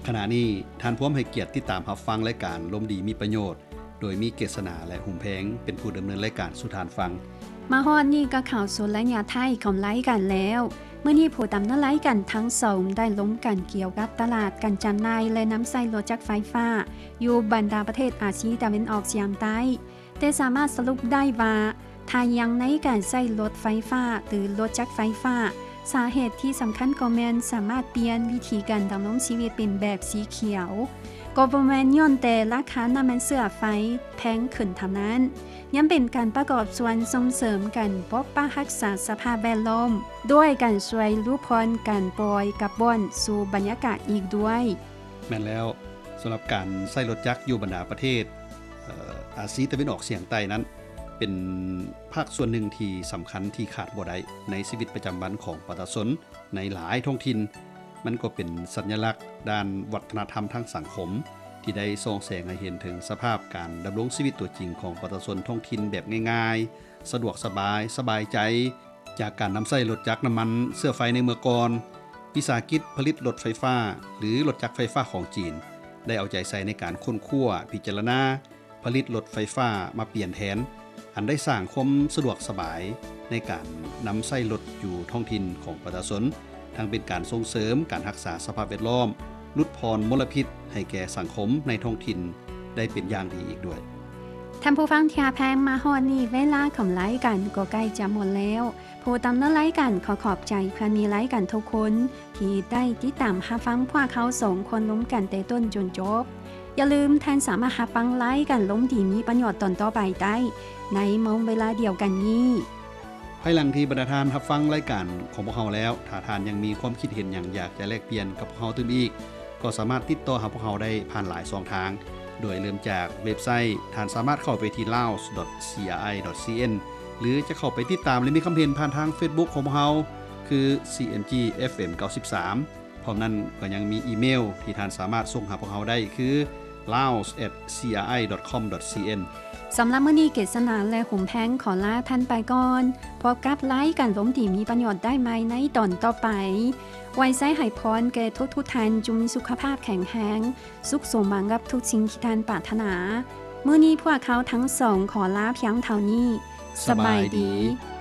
ขณะนี้ท่านพร้อมให้เกียรติติดตามรับฟังรายการลมดีมีประโยชน์โดยมีเกษณาและหุ่มแพงเป็นผู้ดำเนินรายการสู่ทานฟังมาฮอดนี่ก็ข่าวสดและยาไทยของไลฟ์กันแล้วเมื่อนี้ผู้ดำเนินรายการทั้งสองได้ล้มกันเกี่ยวกับตลาดการจำหน่ายและน้ำใส่รถจักรไฟฟ้าอยู่บรรดาประเทศอาเซียนตะวันออกเฉียงใต้แต่สามารถสรุปได้ว่าถ้ายังในการใช้รถไฟฟ้าหรือรถจักรไฟฟ้าสาเหตุที่สำคัญก็แม่นสามารถเปลี่ยนวิธีการดำรงชีวิตเป็นแบบสีเขียวก็บ่แม่นย้อนแต่ราคาน้ำมันเสื้อไฟแพงขึ้นเท่านั้นยังเป็นการประกอบส่วนส่งเสริมกันปกป้องรักษาสภาพแวดล้อมด้วยการช่วยลดพรการปล่อยกับบอนสู่บรรยากาศอีกด้วยแม่นแล้วสำหรับการใช้รถจักรอยู่บรรดาประเทศอาเซียนตะวันออกเฉียงใต้นั้นเป็นภาคส่วนหนึ่งที่สำคัญที่ขาดบ่ได้ในชีวิตประจำวันของประชาชนในหลายท้องถิ่นมันก็เป็นสัญลักษณ์ด้านวัฒนธรรมทางสังคมที่ได้ส่องแสงให้เห็นถึงสภาพการดำรงชีวิตตัวจริงของประชาชนท้องถิ่นแบบง่ายๆสะดวกสบายใจจากการนำใช้รถจักรน้ำมันเสื้อไฟในเมื่อก่อนวิสาหกิจผลิตรถไฟฟ้าหรือรถจักรไฟฟ้าของจีนได้เอาใจใส่ในการค้นคว้าพิจารณาผลิตรถไฟฟ้ามาเปลี่ยนแทนอันได้สร้างความสะดวกสบายในการนำใช้รถอยู่ท้องถิ่นของประชาชนทั้งเป็นการส่งเสริมการรักษาสภาพแวดล้อมลดพรมลพิษให้แก่สังคมในท้องถิ่นได้เป็นอย่างดีอีกด้วยท่านผู้ฟังที่แพงมาฮอดนี่เวลาของรายการก็ใกล้จะหมดแล้วผู้ดำเนินรายการขอบใจเพื่อนมีรายการทุกคนที่ได้ติดตามรับฟังพวกเขาส่งคนล้มกันแต่ต้นจนจบอย่าลืมท่านสามารถรับฟังรายการล้มดีมีประโยชน์ตอนต่อไปได้ในมองเวลาเดียวกันนี้ภายหลังที่บรรดาทานรับฟังรายการของพวกเราแล้วถ้าทานยังมีความคิดเห็นอย่างอยากจะแลกเปลี่ยนกับพวกเราตื่นอีกก็สามารถติดต่อหาพวกเราได้ผ่านหลายช่องทางโดยเริ่มจากเว็บไซต์ท่านสามารถเข้าไปที่ laos.cri.cn หรือจะเข้าไปติดตามและมีคำเห็นผ่านทาง Facebook ของพวกเราคือ CNG FM 93พร้อมนั้นก็ยังมีอีเมลที่ท่านสามารถส่งหาพวกเราได้คือ laos@cri.com.cn สำหรับมื้อนี้เกษณาและหุ่มแพงขอลาท่านไปก่อนพบกับรายการล้มดีมีประโยชน์ได้ไหมในตอนต่อไปไว้ใช้ให้พรแก่ทุกท่านจงมีสุขภาพแข็งแรงสุขสมหวังกับทุกสิ่งที่ท่านปรารถนามื้อนี้พวกเขาทั้งสองขอลาเพียงเท่านี้สบายดี